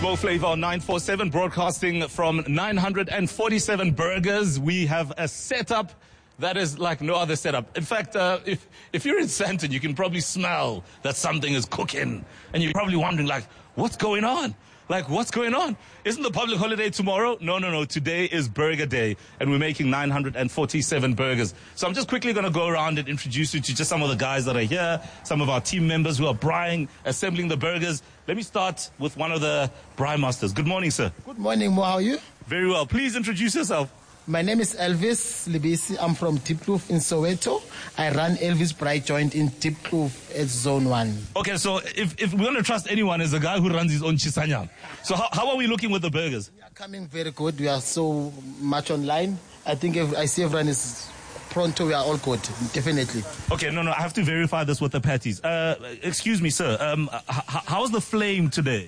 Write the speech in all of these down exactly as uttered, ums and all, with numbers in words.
Mo Flava on nine four seven, broadcasting from nine forty-seven Burgers. We have a setup that is like no other setup. In fact, uh, if if you're in Sandton, you can probably smell that something is cooking. And you're probably wondering, like, what's going on? Like, what's going on? Isn't the public holiday tomorrow? No, no, no. Today is Burger Day, and we're making nine forty-seven burgers. So I'm just quickly going to go around and introduce you to just some of the guys that are here, some of our team members who are brying, assembling the burgers. Let me start with one of the Bry Masters. Good morning, sir. Good morning, Mo. How are you? Very well. Please introduce yourself. My name is Elvis Libisi. I'm from Diepkloof in Soweto. I run Elvis Bry Joint in Diepkloof at Zone one. Okay, so if, if we're going to trust anyone, is a guy who runs his own chisanyam. So how, how are we looking with the burgers? We are coming very good. We are so much online. I think if, I see everyone is pronto. We are all good, definitely. Okay, no, no, I have to verify this with the patties. Uh, excuse me, sir. Um, h- how's the flame today?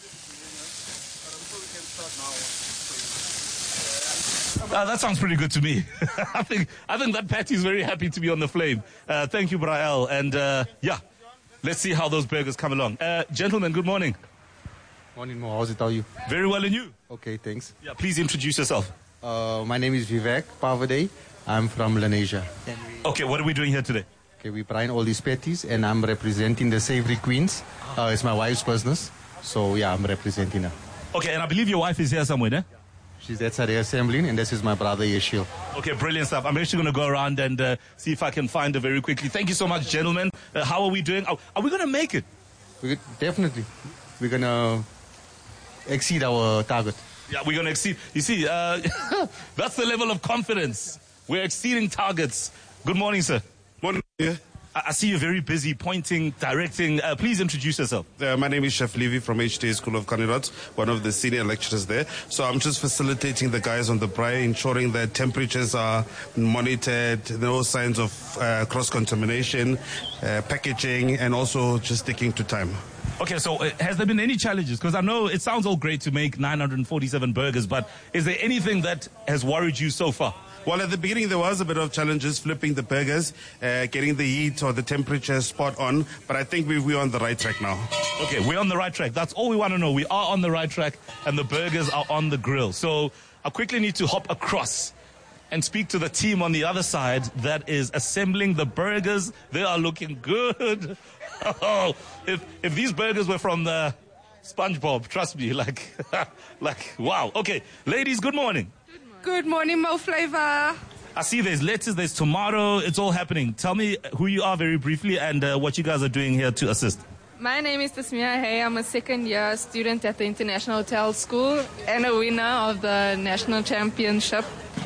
Uh, that sounds pretty good to me. I think I think that patty is very happy to be on the flame. Uh, thank you, Brael. And uh, yeah, let's see how those burgers come along. Uh, gentlemen, good morning. Morning, Mo. How's it? How are you? Very well, and you? Okay, thanks. Yeah, please introduce yourself. Uh, my name is Vivek Pavade. I'm from Lenasia. Okay, what are we doing here today? Okay, we brine all these patties, and I'm representing the Savory Queens. Uh, it's my wife's business, so yeah, I'm representing her. Okay, and I believe your wife is here somewhere, eh? She's that's her assembling, and this is my brother Yeshil. Okay, brilliant stuff. I'm actually going to go around and uh, see if I can find her very quickly. Thank you so much, gentlemen. Uh, how are we doing? Are, are we going to make it? We, definitely. We're going to exceed our target. Yeah, we're going to exceed. You see, uh, that's the level of confidence. We're exceeding targets. Good morning, sir. Morning. Yeah. I, I see you're very busy pointing, directing. Uh, please introduce yourself. Uh, my name is Chef Levy from H T A School of Culinary, one of the senior lecturers there. So I'm just facilitating the guys on the Bry, ensuring that temperatures are monitored, no signs of uh, cross-contamination, uh, packaging, and also just sticking to time. Okay, so uh, has there been any challenges? Because I know it sounds all great to make nine forty-seven burgers, but is there anything that has worried you so far? Well, at the beginning, there was a bit of challenges flipping the burgers, uh, getting the heat or the temperature spot on, but I think we, we're on the right track now. Okay, we're on the right track. That's all we want to know. We are on the right track, and the burgers are on the grill. So I quickly need to hop across and speak to the team on the other side that is assembling the burgers. They are looking good. Oh, if if these burgers were from the SpongeBob, trust me, like, like, wow. Okay, ladies, good morning. Good morning, Mo Flava. I see there's lettuce, there's tomato, it's all happening. Tell me who you are very briefly and uh, what you guys are doing here to assist. My name is Tasmia Hay. I'm a second year student at the International Hotel School and a winner of the national championship.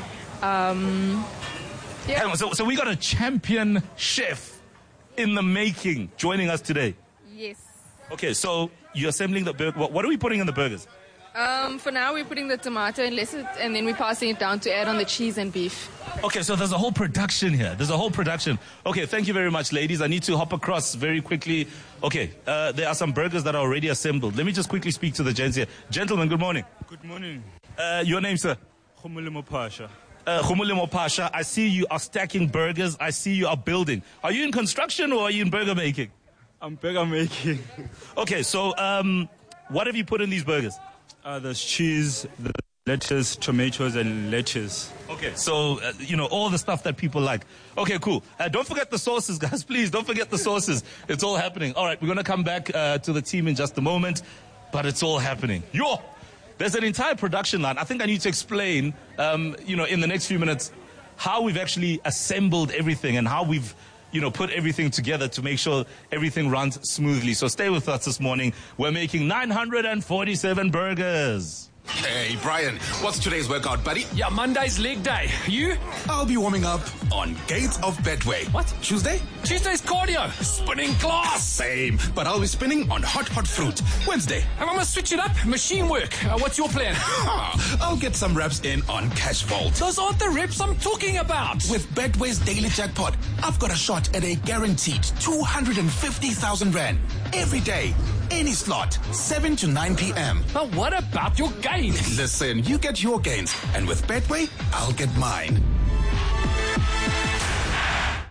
Um, yeah. Hang on, so, so we got a champion chef in the making joining us today. Yes. Okay, so you're assembling the burger. What, what are we putting in the burgers? Um, for now, we're putting the tomato and lettuce, and then we're passing it down to add on the cheese and beef. Okay, so there's a whole production here. There's a whole production. Okay, thank you very much, ladies. I need to hop across very quickly. Okay, uh, there are some burgers that are already assembled. Let me just quickly speak to the gents here. Gentlemen, good morning. Good morning. Uh, your name, sir? Khumulimo Pasha. Uh, Khumulimo Pasha, I see you are stacking burgers. I see you are building. Are you in construction or are you in burger making? I'm burger making. Okay, so um, what have you put in these burgers? Uh, there's cheese, the lettuce, tomatoes, and lettuce. Okay, so, uh, you know, all the stuff that people like. Okay, cool. Uh, don't forget the sauces, guys. Please, don't forget the sauces. It's all happening. All right, we're going to come back uh, to the team in just a moment, but it's all happening. Yo! There's an entire production line. I think I need to explain, um, you know, in the next few minutes, how we've actually assembled everything and how we've, you know, put everything together to make sure everything runs smoothly. So stay with us this morning. We're making nine forty-seven burgers. Hey, Brian, what's today's workout, buddy? Yeah, Monday's leg day. You? I'll be warming up on Gates of Betway. What? Tuesday? Tuesday's cardio. Spinning class. Same, but I'll be spinning on hot, hot fruit. Wednesday? I'm gonna switch it up. Machine work. Uh, what's your plan? I'll get some reps in on Cash Vault. Those aren't the reps I'm talking about. With Betway's Daily Jackpot, I've got a shot at a guaranteed two hundred fifty thousand rand. Every day, any slot, seven to nine p.m. But what about your gains? Listen, you get your gains, and with Betway, I'll get mine.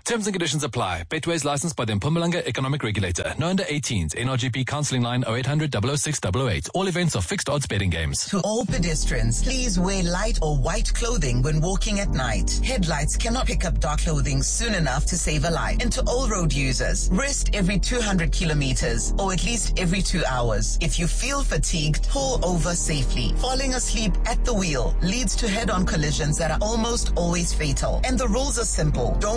Terms and conditions apply. Betway is licensed by the Mpumalanga Economic Regulator. No under eighteens. N R G P counselling line oh eight hundred, double oh six, double oh eight. All events are fixed odds betting games. To all pedestrians, please wear light or white clothing when walking at night. Headlights cannot pick up dark clothing soon enough to save a life. And to all road users, rest every two hundred kilometers or at least every two hours. If you feel fatigued, pull over safely. Falling asleep at the wheel leads to head-on collisions that are almost always fatal. And the rules are simple. Don't